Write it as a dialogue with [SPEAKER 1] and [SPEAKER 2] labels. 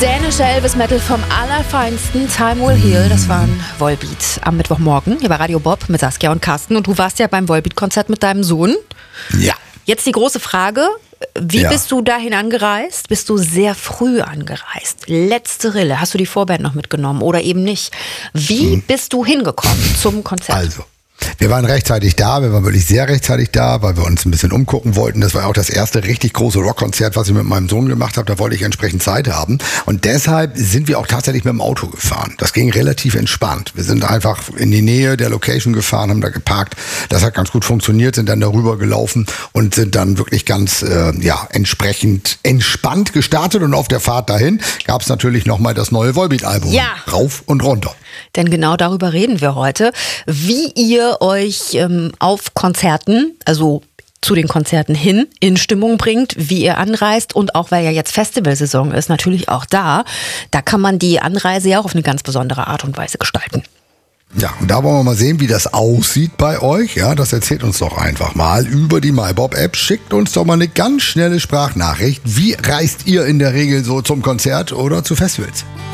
[SPEAKER 1] Dänischer Elvis Metal vom allerfeinsten. Time Will Heal, das war ein Volbeat am Mittwochmorgen. Hier bei Radio Bob mit Saskia und Carsten. Und du warst ja beim Volbeat-Konzert mit deinem Sohn.
[SPEAKER 2] Ja.
[SPEAKER 1] Jetzt die große Frage, wie bist du dahin angereist? Bist du sehr früh angereist? Letzte Rille, hast du die Vorband noch mitgenommen oder eben nicht? Wie bist du hingekommen zum Konzert?
[SPEAKER 2] Also, wir waren rechtzeitig da, wir waren wirklich sehr rechtzeitig da, weil wir uns ein bisschen umgucken wollten. Das war auch das erste richtig große Rockkonzert, was ich mit meinem Sohn gemacht habe. Da wollte ich entsprechend Zeit haben. Und deshalb sind wir auch tatsächlich mit dem Auto gefahren. Das ging relativ entspannt. Wir sind einfach in die Nähe der Location gefahren, haben da geparkt. Das hat ganz gut funktioniert, sind dann darüber gelaufen und sind dann wirklich ganz entsprechend entspannt gestartet. Und auf der Fahrt dahin gab es natürlich nochmal das neue Volbeat-Album.
[SPEAKER 1] Ja.
[SPEAKER 2] Rauf und runter.
[SPEAKER 1] Denn genau darüber reden wir heute, wie ihr euch auf Konzerten, also zu den Konzerten hin, in Stimmung bringt, wie ihr anreist und auch, weil ja jetzt Festivalsaison ist, natürlich auch da kann man die Anreise ja auch auf eine ganz besondere Art und Weise gestalten.
[SPEAKER 2] Ja, und da wollen wir mal sehen, wie das aussieht bei euch. Ja, das erzählt uns doch einfach mal über die MyBob-App. Schickt uns doch mal eine ganz schnelle Sprachnachricht. Wie reist ihr in der Regel so zum Konzert oder zu Festivals?